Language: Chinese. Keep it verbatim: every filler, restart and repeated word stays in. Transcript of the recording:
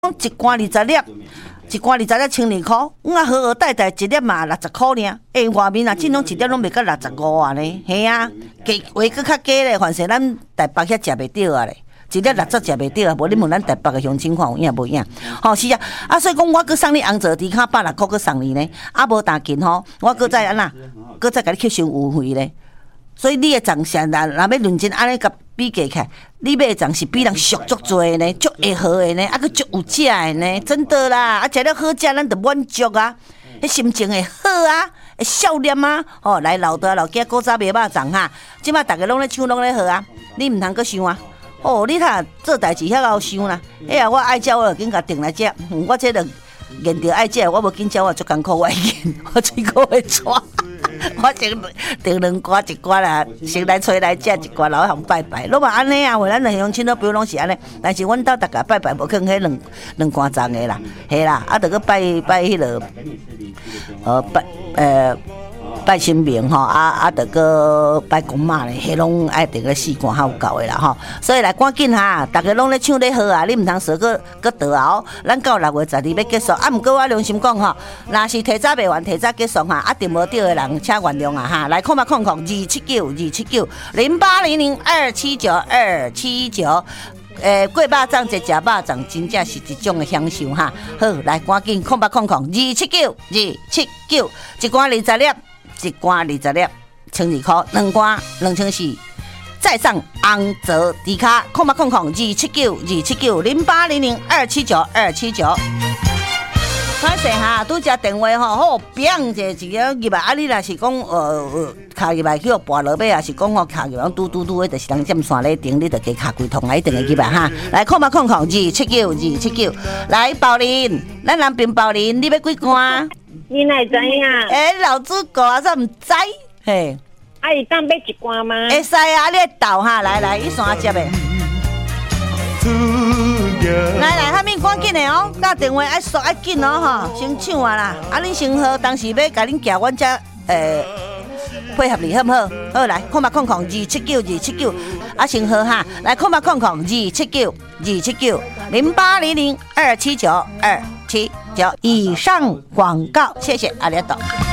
一罐二十粒，一罐二十粒千二箍，我啊好好带带一粒嘛六十箍尔。诶，外面啊，真拢一粒拢袂到六十五啊呢。系啊，价话搁较低咧，反正咱台北遐食袂着啊咧。一粒六十食袂着啊，无你问咱台北个乡亲看有影无影？吼、哦、是啊，啊所以讲我搁送你红枣猪脚百六箍，搁送你呢，啊无打紧吼，我搁再安那，搁再甲你吸收有费咧。所以你的粽啥啦？若要认真安尼甲比价起来，你买的粽是比人俗足多的呢，足会好的呢，啊佮足有食的呢，真的啦！啊食了好食，咱就满足啊，迄心情会好啊，会笑脸啊。哦，来老大老囝古早卖肉粽哈，即摆逐个拢咧抢拢咧好啊，你毋通阁想啊。哦，你睇做代志遐够想啦。哎呀，我爱食我就紧甲订来食，我这个验着爱食，我无紧食我足艰苦，我会验，我嘴口会喘。我先订两罐一罐啦，先来吹来食一罐，然后通拜拜。拢嘛安尼啊，话咱的乡亲都比如拢是安尼，但是阮兜大家拜拜无肯迄两两罐粽的啦，嘿啦，啊，着个拜拜迄落，呃拜呃拜神明吼，啊啊着个拜公妈咧，迄拢爱订个四罐较有够的啦吼。所以来赶紧哈，大家拢咧抢咧好啊，你毋通说个个倒后，咱到六月十二要结束。啊，毋过我良心讲吼，若是提早卖完，提早结束哈，啊订无到的人请原谅啊哈。来看嘛，看看二七九二七九零八零零二七九二七九。诶，过肉粽一食肉粽，真正是一种的享受哈。好，来赶紧看吧，看看二七九二七九，一罐二十粒。一罐二十粒，千二块，两罐两千四，再上红枣猪脚，空八空空二七九二七九零八零零二七九二七九。歹势哈，拄只电话吼，好砰者一个入来，啊你若是讲呃卡入来去互跋落尾，也是讲吼卡入来嘟嘟嘟，迄就是人占线咧顶，你着加卡几通啊，一定会入来哈。来空八空空二七九二七九，来宝林，咱南边宝林，你要几罐？ 你哪知影？ 诶、欸，老主顾啊，怎毋知？嘿， 啊，伊当买一罐吗？ 会使啊，你倒哈，来来，伊山接的。来来，哈面赶紧的哦，打电话爱速爱紧哦吼，先抢啊啦！啊，恁先好，当时要甲恁寄阮遮诶配合你好不好？好来，看嘛看看二七九二七九，啊先好哈，来看嘛看看二七九二七九零八零零二七九二七九。以上广告，谢谢阿里多。